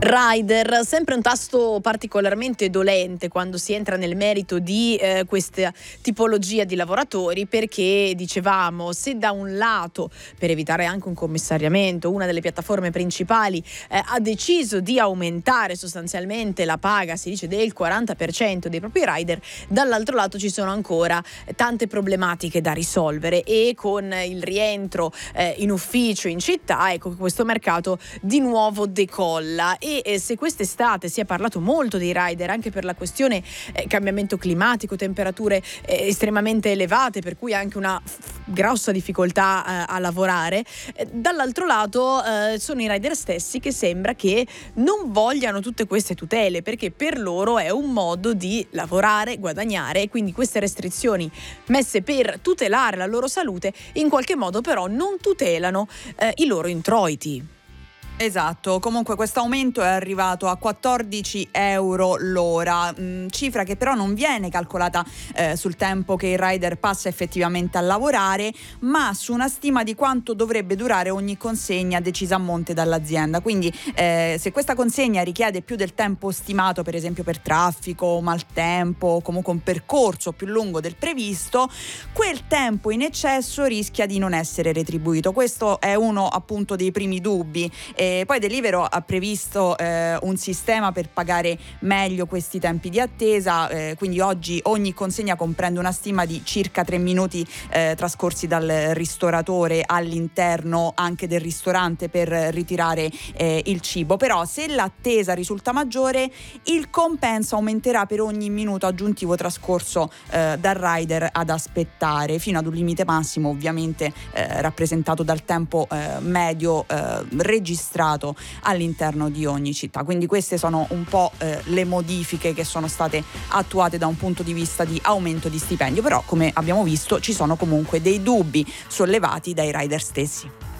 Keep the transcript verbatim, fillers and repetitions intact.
Rider, sempre un tasto particolarmente dolente quando si entra nel merito di eh, questa tipologia di lavoratori, perché dicevamo, se da un lato, per evitare anche un commissariamento, una delle piattaforme principali eh, ha deciso di aumentare sostanzialmente la paga, si dice del quaranta per cento dei propri rider, dall'altro lato ci sono ancora tante problematiche da risolvere, e con il rientro eh, in ufficio, in città, ecco che questo mercato di nuovo decolla. E E se quest'estate si è parlato molto dei rider anche per la questione eh, cambiamento climatico, temperature eh, estremamente elevate, per cui anche una f- grossa difficoltà eh, a lavorare, eh, dall'altro lato eh, sono i rider stessi che sembra che non vogliano tutte queste tutele, perché per loro è un modo di lavorare, guadagnare, e quindi queste restrizioni messe per tutelare la loro salute in qualche modo però non tutelano eh, i loro introiti. Esatto, comunque questo aumento è arrivato a quattordici euro l'ora, mh, cifra che però non viene calcolata eh, sul tempo che il rider passa effettivamente a lavorare, ma su una stima di quanto dovrebbe durare ogni consegna decisa a monte dall'azienda. Quindi eh, se questa consegna richiede più del tempo stimato, per esempio per traffico, maltempo, comunque un percorso più lungo del previsto, quel tempo in eccesso rischia di non essere retribuito. Questo è uno appunto dei primi dubbi. E poi Deliveroo ha previsto eh, un sistema per pagare meglio questi tempi di attesa, eh, quindi oggi ogni consegna comprende una stima di circa tre minuti eh, trascorsi dal ristoratore all'interno anche del ristorante per ritirare eh, il cibo. Però se l'attesa risulta maggiore, il compenso aumenterà per ogni minuto aggiuntivo trascorso eh, dal rider ad aspettare, fino ad un limite massimo ovviamente eh, rappresentato dal tempo eh, medio eh, registrato all'interno di ogni città. Quindi queste sono un po' eh, le modifiche che sono state attuate da un punto di vista di aumento di stipendio, però come abbiamo visto ci sono comunque dei dubbi sollevati dai rider stessi.